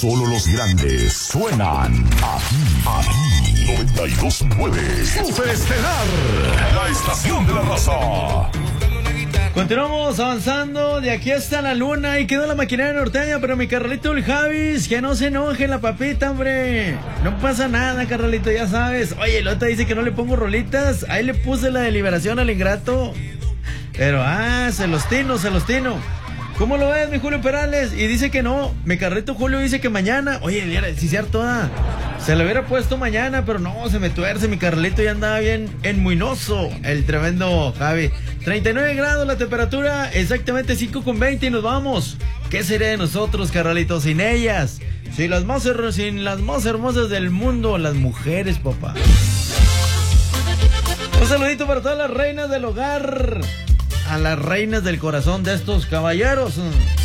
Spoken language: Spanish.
Solo los grandes suenan aquí 92.9 Superestelar, la estación de la raza. Continuamos avanzando de aquí hasta la luna y quedó la maquinaria norteña, pero mi carnalito el Javis, que no se enoje la papita, hombre. No pasa nada, carnalito, ya sabes. Oye, el otro dice que no le pongo rolitas. Ahí le puse la de Liberación al Ingrato. Pero, se los tino. ¿Cómo lo ves, mi Julio Perales? Y dice que no. Mi carrito Julio dice que mañana. Oye, si es cierto, se lo hubiera puesto mañana, pero no, se me tuerce. Mi Carlito ya andaba bien enmuinoso, el tremendo Javi. 39 grados la temperatura, exactamente 5:20 y nos vamos. ¿Qué sería de nosotros, Carlito, sin ellas? Sin las más hermosas del mundo, las mujeres, papá. Un saludito para todas las reinas del hogar, a las reinas del corazón de estos caballeros.